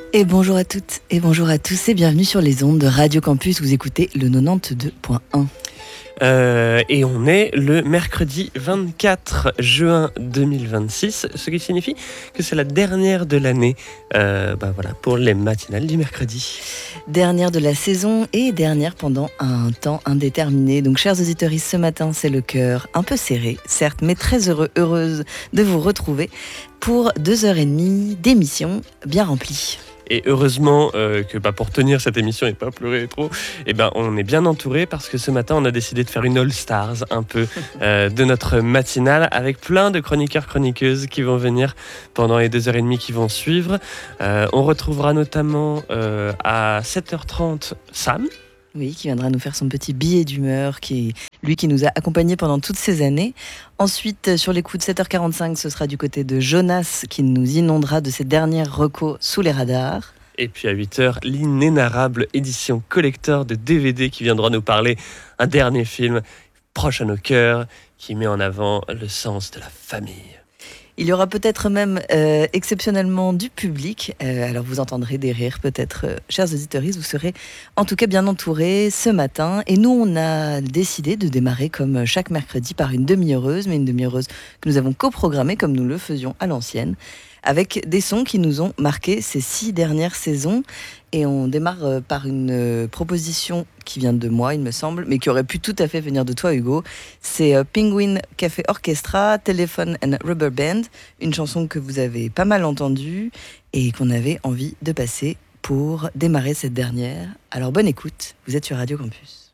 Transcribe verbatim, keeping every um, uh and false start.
Et bonjour à toutes et bonjour à tous et bienvenue sur les ondes de Radio Campus, vous écoutez le quatre-vingt-douze point un. Euh, et on est le mercredi vingt-quatre juin deux mille vingt-six, ce qui signifie que c'est la dernière de l'année euh, bah voilà, pour les matinales du mercredi. Dernière de la saison et dernière pendant un temps indéterminé. Donc chers auditeurs, ce matin c'est le cœur un peu serré, certes, mais très heureux, heureuse de vous retrouver pour deux heures et demie d'émission bien remplie. Et heureusement euh, que bah, pour tenir cette émission et pas pleurer trop, eh ben, on est bien entouré parce que ce matin on a décidé de faire une All Stars un peu euh, de notre matinale avec plein de chroniqueurs chroniqueuses qui vont venir pendant les deux heures et demie qui vont suivre. Euh, on retrouvera notamment euh, à sept heures trente Sam. Oui, qui viendra nous faire son petit billet d'humeur, qui lui qui nous a accompagnés pendant toutes ces années. Ensuite, sur les coups de sept heures quarante-cinq, ce sera du côté de Jonas qui nous inondera de ses dernières recos sous les radars. Et puis à huit heures, l'inénarrable édition collector de D V D qui viendra nous parler un dernier film proche à nos cœurs qui met en avant le sens de la famille. Il y aura peut-être même euh, exceptionnellement du public. Euh, alors vous entendrez des rires peut-être, euh, chers auditeurs, vous serez en tout cas bien entourés ce matin. Et nous, on a décidé de démarrer comme chaque mercredi par une demi-heureuse, mais une demi-heureuse que nous avons coprogrammée comme nous le faisions à l'ancienne, avec des sons qui nous ont marqué ces six dernières saisons. Et on démarre par une proposition qui vient de moi, il me semble, mais qui aurait pu tout à fait venir de toi, Hugo. C'est Penguin Café Orchestra, Telephone and Rubber Band, une chanson que vous avez pas mal entendue et qu'on avait envie de passer pour démarrer cette dernière. Alors bonne écoute, vous êtes sur Radio Campus.